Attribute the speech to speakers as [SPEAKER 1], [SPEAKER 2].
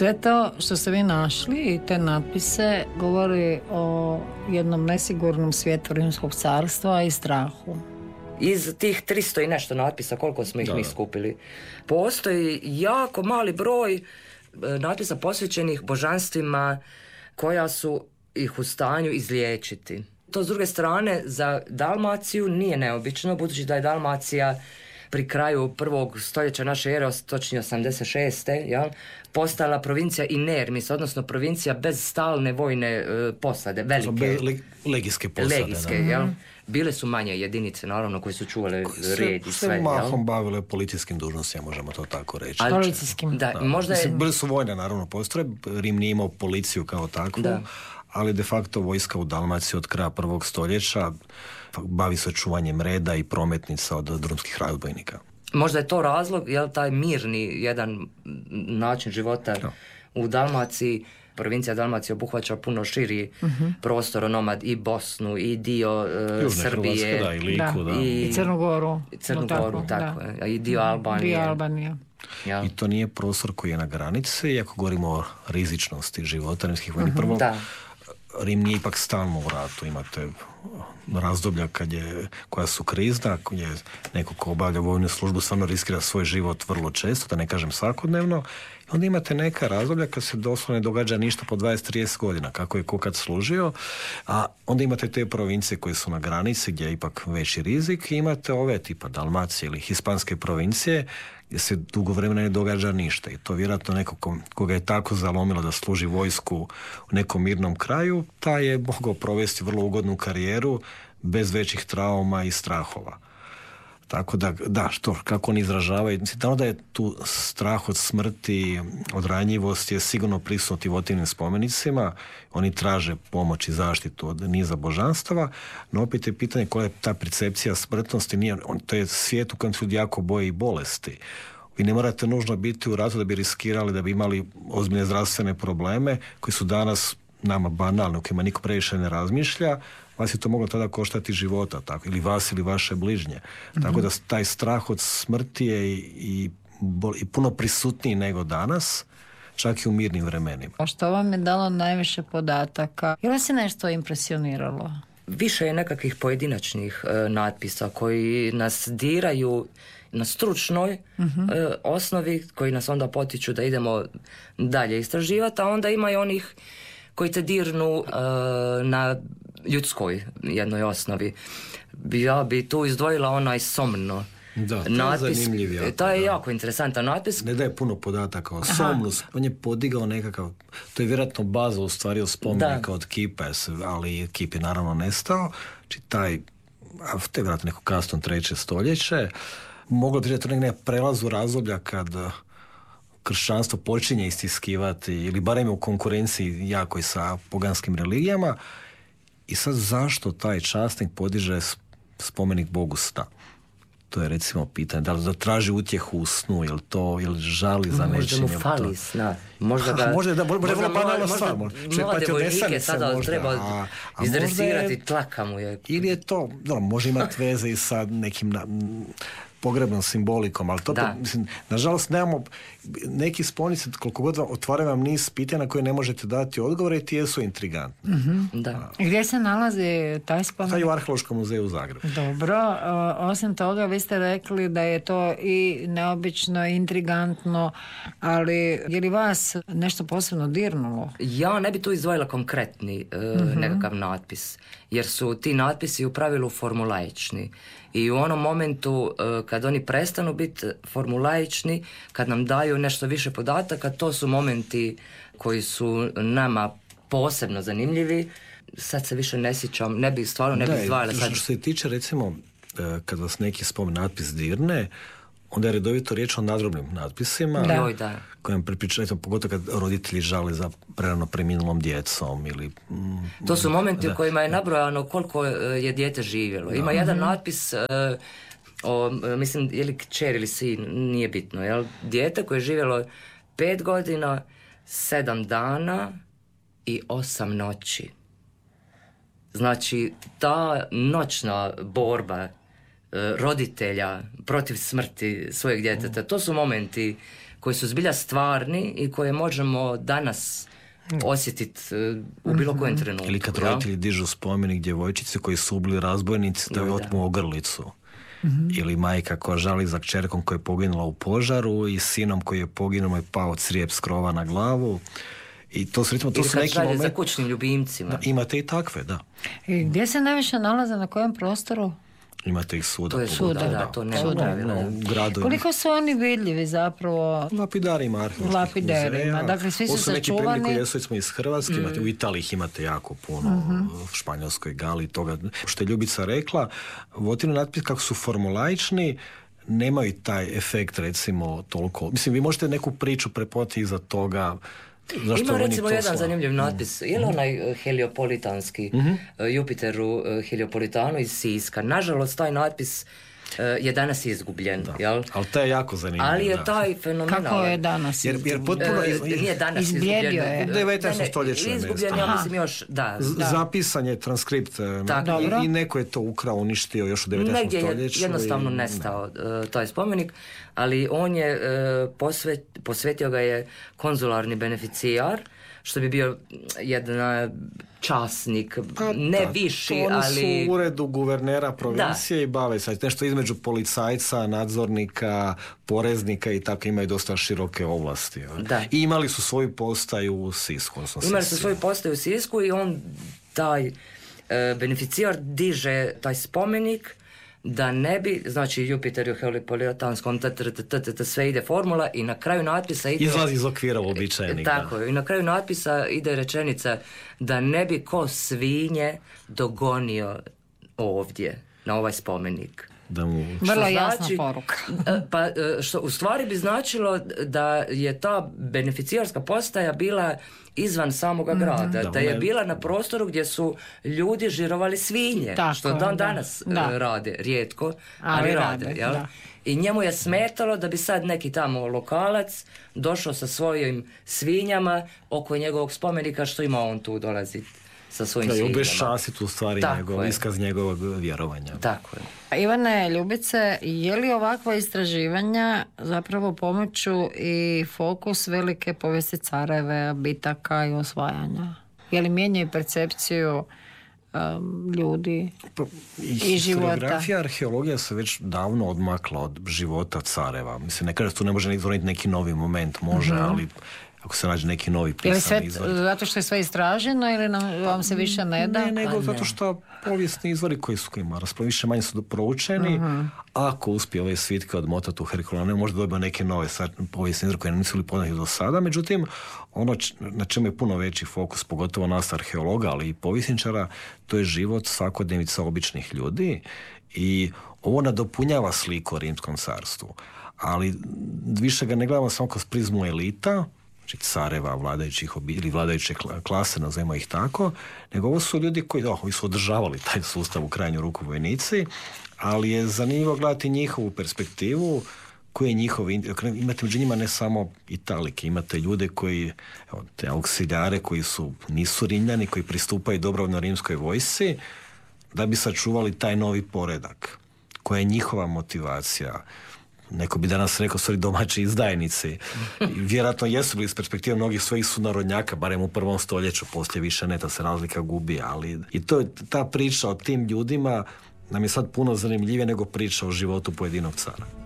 [SPEAKER 1] Sve to što ste vi našli i te natpise govori o jednom nesigurnom svijetu Rimskog carstva i strahu.
[SPEAKER 2] Iz tih 300 i nešto natpisa, koliko smo ih mi skupili, postoji jako mali broj natpisa posvećenih božanstvima koja su ih u stanju izliječiti. To s druge strane za Dalmaciju nije neobično, budući da je Dalmacija pri kraju prvog stoljeća naše ere, točnije 86. Jel, postala provincija inermis, odnosno provincija bez stalne vojne posade, velike.
[SPEAKER 3] Legijske posade.
[SPEAKER 2] Legijske, jel? Bile su manje jedinice, naravno, koje su čuvale red i sve.
[SPEAKER 3] Se mahom bavile policijskim dužnostima, možemo to tako reći.
[SPEAKER 1] Policijskim.
[SPEAKER 2] Da, možda je...
[SPEAKER 3] Bili su vojne, naravno, postoje. Rim nije imao policiju kao takvu, ali de facto vojska u Dalmaciji od kraja prvog stoljeća bavi se čuvanjem reda i prometnica od drumskih razbojnika.
[SPEAKER 2] Možda je to razlog, jel, taj mirni jedan način života u Dalmaciji. Provincija Dalmacije obuhvaća puno širi prostor, onomad, i Bosnu, i dio Srbije.
[SPEAKER 3] Hrvatske, i Liku,
[SPEAKER 1] i Crnu Goru.
[SPEAKER 2] Tako je. I dio Albanije.
[SPEAKER 3] Ja. I to nije prostor koji je na granici, iako govorimo o rizičnosti života rimskih vojnih. Prvo, Rim nije ipak stalno u ratu. Imate razdoblja koja su krizna, gdje neko ko obavlja vojnu službu stvarno riskira svoj život vrlo često, da ne kažem svakodnevno. I onda imate neka razdoblja kad se doslovno ne događa ništa po 20-30 godina, kako je ko kad služio. A onda imate te provincije koje su na granici, gdje je ipak veći rizik. I imate ove tipa Dalmacije ili hispanske provincije, gdje se dugo vremena ne događa ništa. I to vjerojatno neko koga je tako zalomilo da služi vojsku u nekom mirnom kraju, taj je mogao provesti vrlo ugodnu karijeru bez većih trauma i strahova. Tako da, kako oni izražavaju, mislim, da je tu strah od smrti, od ranjivosti je sigurno prisutno u votivnim spomenicima, oni traže pomoć i zaštitu od niza božanstava, no opet je pitanje koja je ta percepcija smrtnosti, to je svijet u kojem se ljudi jako boje i bolesti. Vi ne morate nužno biti u ratu da bi riskirali, da bi imali ozbiljne zdravstvene probleme koji su danas nama banalni, u kojima niko previše ne razmišlja. Vas je to moglo tada koštati života, tako, ili vas ili vaše bližnje. Tako da taj strah od smrti je i puno prisutniji nego danas, čak i u mirnim vremenima.
[SPEAKER 1] A što vam je dalo najviše podataka? Je li se nešto impresioniralo?
[SPEAKER 2] Više je nekakvih pojedinačnih natpisa koji nas diraju na stručnoj osnovi, koji nas onda potiču da idemo dalje istraživati, a onda ima i onih koji te dirnu na ljudskoj jednoj osnovi. Ja bi tu izdvojila onaj Somno.
[SPEAKER 3] Da,
[SPEAKER 2] natpis,
[SPEAKER 3] zanimljiv.
[SPEAKER 2] To je jako interesantan natpis.
[SPEAKER 3] Ne daje puno podataka o Somnus. On je podigao nekakav, to je vjerojatno baza u stvari od spomenika od Kipa, ali Kip je naravno nestao. Znači to je vjerojatno neko kasno 3. stoljeće. Moglo bi reći nekaj prelazu razdoblja kad kršćanstvo počinje istiskivati, ili barem je u konkurenciji jako i sa poganskim religijama. I sad zašto taj časnik podiže spomenik Bogu sna? To je recimo pitanje. Da li traži utjehu u snu, ili žali za nečim?
[SPEAKER 2] Možda mu fali sna. Možda
[SPEAKER 3] vrlo banalna stvar.
[SPEAKER 2] Mlade vojnike sada treba izdresirati, tlaka mu je.
[SPEAKER 3] Ili je to, može imati veze i sa nekim pogrebnom simbolikom, ali to, mislim, nažalost nemamo, neki spomenici, koliko god otvaraju vam niz pitanja na koje ne možete dati odgovore i ti jesu intrigantni.
[SPEAKER 2] Da.
[SPEAKER 1] Gdje se nalazi taj spomenik?
[SPEAKER 3] Taj u Arheološkom muzeju u Zagrebu.
[SPEAKER 1] Dobro, osim toga vi ste rekli da je to i neobično, intrigantno, ali je li vas nešto posebno dirnulo?
[SPEAKER 2] Ja ne bi tu izdvojila konkretni nekakav natpis, jer su ti natpisi u pravilu formulaični. I u onom momentu kad oni prestanu biti formulaični, kad nam daju nešto više podataka, to su momenti koji su nama posebno zanimljivi. Sad se više ne sjećam, ne bi izdvajala sad.
[SPEAKER 3] Što se tiče, recimo, kad vas neki natpis dirne, onda je redovito riječ o nadrobnim natpisima, kojem prepričaju, pogotovo kad roditelji žale za prerano preminulom djecom.
[SPEAKER 2] To su momenti u kojima je nabrojano koliko je dijete živjelo. Ima jedan natpis mislim, je li kćer ili sin, nije bitno, jel? Dijete koje je živjelo 5 godina, 7 dana i 8 noći. Znači, ta noćna borba roditelja protiv smrti svojeg djeteta, to su momenti koji su zbilja stvarni i koje možemo danas osjetiti u bilo kojem trenutku.
[SPEAKER 3] Ili kad roditelji dižu spomenik djevojčice koji su ubili razbojnici da joj otmu ogrlicu. Ili majka koja žali za kćerkom koja je poginula u požaru i sinom koji je poginuo i pao crijep s krova na glavu. I to su, recimo, to su neki momenti.
[SPEAKER 2] Za kućnim ljubimcima.
[SPEAKER 3] Da, imate i takve, da.
[SPEAKER 1] I gdje se najviše nalaze, na kojem prostoru?
[SPEAKER 3] Imate ih svuda.
[SPEAKER 2] To je svuda, da, to ne
[SPEAKER 1] Koliko su oni vidljivi zapravo?
[SPEAKER 3] Lapidarima, arheoloških muzeja.
[SPEAKER 1] Dakle, svi su sačuvani.
[SPEAKER 3] Neki primjeri koji jesu, recimo, iz Hrvatske, imate, u Italiji imate jako puno, u Španjolskoj, Gali, toga. Što je Ljubica rekla, Votinu natpis kako su formulaični, nemaju taj efekt, recimo, toliko. Mislim, vi možete neku priču prepoti iza toga.
[SPEAKER 2] Ima recimo jedan zanimljiv natpis. Je li onaj heliopolitanski, Jupiteru heliopolitanu iz Siska? Nažalost, taj natpis je danas izgubljen. Jel?
[SPEAKER 3] Ali to je jako zanimljiv.
[SPEAKER 2] Ali je taj fenomenal.
[SPEAKER 1] Kako je danas izgubljen?
[SPEAKER 3] Jer potpuno
[SPEAKER 2] nije danas
[SPEAKER 1] izblijedio je.
[SPEAKER 3] 19. stoljeću je
[SPEAKER 2] izgubljen, ja mislim još, da.
[SPEAKER 3] Zapisan je transkript i neko je to ukrao, uništio još u 19. stoljeću.
[SPEAKER 2] Negdje je jednostavno nestao taj spomenik, ali on je posvetio ga je konzularni beneficijar, što bi bio jedan časnik, ne viši,
[SPEAKER 3] oni
[SPEAKER 2] ali...
[SPEAKER 3] su u uredu guvernera provincije i bave se nešto između policajca, nadzornika, poreznika i tako, imaju dosta široke ovlasti. I imali su svoju postaju u Sisku.
[SPEAKER 2] Imali su svoju postaju u Sisku i on, taj beneficijar, diže taj spomenik da ne bi, znači Jupiter u heliopolitanskom sve ide formula i na kraju natpisa ide...
[SPEAKER 3] Izlazi iz okvira uobičajenih.
[SPEAKER 2] Tako je. I na kraju natpisa ide rečenica da ne bi ko svinje dogonio ovdje, na ovaj spomenik.
[SPEAKER 1] Vrlo jasna poruka.
[SPEAKER 2] Pa što u stvari bi značilo da je ta beneficijarska postaja bila izvan samoga grada, da je bila na prostoru gdje su ljudi žirovali svinje, tako, što danas rade, rijetko, ali rade. I njemu je smetalo da bi sad neki tamo lokalac došao sa svojim svinjama oko njegovog spomenika, što ima on tu dolaziti sa svojim svinjama. Da je
[SPEAKER 3] obeščasiti u stvari iskaz njegovog vjerovanja.
[SPEAKER 2] Tako je.
[SPEAKER 1] Ivane, Ljubice, je li ovakva istraživanja zapravo pomoću i fokus velike povijesti careve, bitaka i osvajanja? Je li mijenjaju percepciju ljudi i života?
[SPEAKER 3] Historiografija, arheologija se već davno odmakla od života careva. Mislim, nekada tu ne može izvoriti neki novi moment, može, ali ako se nađe neki novi pisani izvor.
[SPEAKER 1] Zato što je sve istraženo ili vam se više ne da?
[SPEAKER 3] Ne, nego zato što povijesni izvori koji su kojima više manje su proučeni, ako uspije ove svitke odmotati u Herkulanu, možda dobiti neke nove povijesne izvore koje nisu bili poznati do sada. Međutim, ono na čemu je puno veći fokus, pogotovo nas arheologa, ali i povjesničara, to je život svakodnevica običnih ljudi i ovo nadopunjava sliku o Rimskom carstvu. Ali više ga ne gledamo samo kroz prizmu elita, znači careva, vladajućih ili vladajuće klase, nazovimo ih tako, nego ovo su ljudi koji su održavali taj sustav u krajnju ruku vojnici, ali je zanimljivo gledati njihovu perspektivu, koji je njihov, imate među njima ne samo Italike, imate ljude koji, te auksiljare koji nisu Rimljani, koji pristupaju dobrovoljno rimskoj vojsci da bi sačuvali taj novi poredak. Koja je njihova motivacija? Neko bi danas rekao, stvari, domaći izdajnici. Vjerojatno jesu bili iz perspektive mnogih svojih sunarodnjaka, barem u 1. stoljeću, poslije više ne, ta se razlika gubi, ali i to je ta priča o tim ljudima nam je sad puno zanimljivije nego priča o životu pojedinog cara.